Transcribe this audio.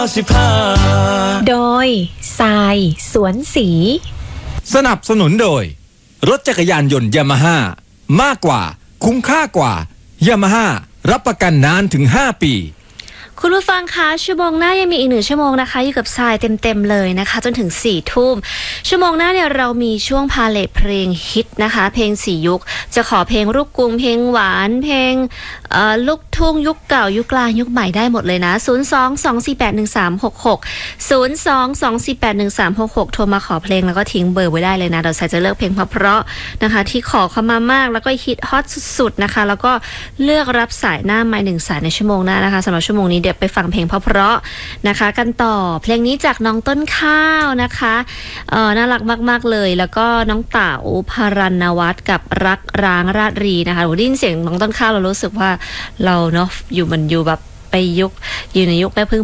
โดยทรายสวนสีสนับสนุนโดยรถจักรยานยนต์ยามาฮ่ามากกว่าคุ้มค่ากว่ายามาฮ่ารับประกันนานถึง5 ปีคุณผู้ฟังคะชั่วโมงหน้ายังมีอีก1 ชั่วโมงนะคะอยู่กับทรายเต็มเลยนะคะจนถึง4 ทุ่มชั่วโมงหน้าเนี่ยเรามีช่วงพาเลทเพลงฮิตนะคะเพลง4 ยุคจะขอเพลงลูกกรุงเพลงหวานเพลงลูกทุ่งยุคเก่ายุคกลางยุคใหม่ได้หมดเลยนะ02-248-1366 โทรมาขอเพลงแล้วก็ทิ้งเบอร์ไว้ได้เลยนะเดี๋ยวทรายจะเลือกเพลงเพราะๆนะคะที่ขอเข้ามามากแล้วก็ฮิตฮอตสุดๆนะคะแล้วก็เลือกรับสายหน้าไมค์1 สายในชั่วโมงหน้านะคะสำหรับชั่วโมงนี้เดี๋ยวไปฟังเพลงเพราะๆนะคะกันต่อเพลงนี้จากน้องต้นข้าวนะคะน่ารักมากๆเลยแล้วก็น้องเต๋าพารันวัฒน์กับรักร้างราชรีนะคะได้ยินเสียงน้องต้นข้าวเรารู้สึกว่าเราเนาะอยู่แบบไปอยู่ในยุคแม่พึ่ง